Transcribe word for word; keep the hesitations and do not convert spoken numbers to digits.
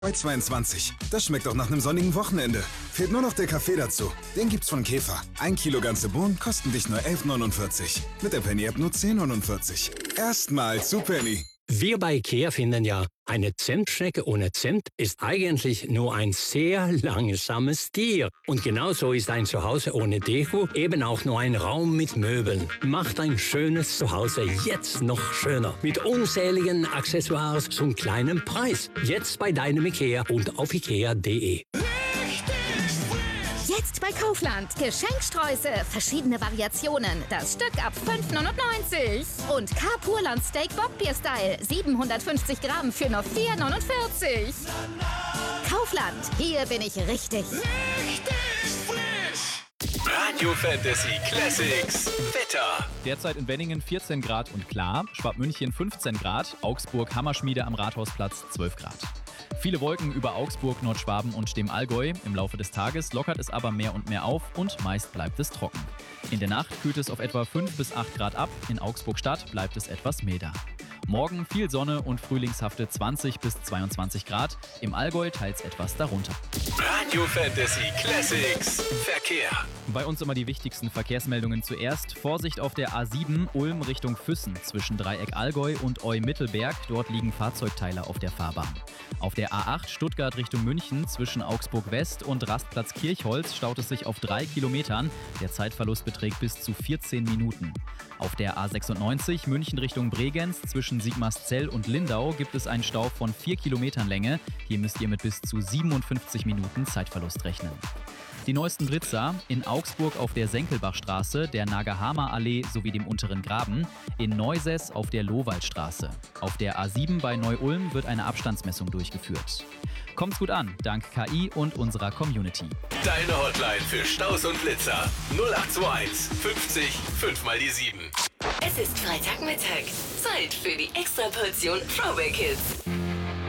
zweiundzwanzig. Das schmeckt doch nach einem sonnigen Wochenende. Fehlt nur noch der Kaffee dazu. Den gibt's von Käfer. Ein Kilo ganze Bohnen kosten dich nur elf neunundvierzig. Mit der Penny-App nur zehn neunundvierzig. Erstmal zu Penny. Wir bei IKEA finden ja, eine Zimtschnecke ohne Zimt ist eigentlich nur ein sehr langsames Tier. Und genauso ist ein Zuhause ohne Deko eben auch nur ein Raum mit Möbeln. Macht ein schönes Zuhause jetzt noch schöner. Mit unzähligen Accessoires zum kleinen Preis. Jetzt bei deinem IKEA und auf ikea punkt de. Jetzt bei Kaufland. Geschenksträuße, verschiedene Variationen. Das Stück ab fünf neunundneunzig. Und Carpurland Steak Bockbier-Style. siebenhundertfünfzig Gramm für nur vier neunundvierzig. Kaufland. Hier bin ich richtig. Richtig frisch. Radio Fantasy Classics. Wetter. Derzeit in Wenningen vierzehn Grad und klar. Schwabmünchen fünfzehn Grad. Augsburg Hammerschmiede am Rathausplatz zwölf Grad. Viele Wolken über Augsburg, Nordschwaben und dem Allgäu. Im Laufe des Tages lockert es aber mehr und mehr auf und meist bleibt es trocken. In der Nacht kühlt es auf etwa fünf bis acht Grad ab. In Augsburg-Stadt bleibt es etwas milder. Morgen viel Sonne und frühlingshafte zwanzig bis zweiundzwanzig Grad. Im Allgäu teils etwas darunter. Radio Fantasy Classics. Verkehr. Bei uns immer die wichtigsten Verkehrsmeldungen zuerst. Vorsicht auf der A sieben Ulm Richtung Füssen zwischen Dreieck Allgäu und Eu-Mittelberg. Dort liegen Fahrzeugteile auf der Fahrbahn. Auf der A acht Stuttgart Richtung München zwischen Augsburg West und Rastplatz Kirchholz staut es sich auf drei Kilometern. Der Zeitverlust beträgt bis zu vierzehn Minuten. Auf der A sechsundneunzig München Richtung Bregenz zwischen Sigmarszell und Lindau gibt es einen Stau von vier Kilometern Länge. Hier müsst ihr mit bis zu siebenundfünfzig Minuten Zeitverlust rechnen. Die neuesten Blitzer in Augsburg auf der Senkelbachstraße, der Nagahama-Allee sowie dem Unteren Graben, in Neusäß auf der Lohwaldstraße. Auf der A sieben bei Neu-Ulm wird eine Abstandsmessung durchgeführt. Kommt's gut an, dank K I und unserer Community. Deine Hotline für Staus und Blitzer null acht zwei eins fünfzig fünf mal die sieben. Es ist Freitagmittag. Zeit für die Extraportion Throwback Hits.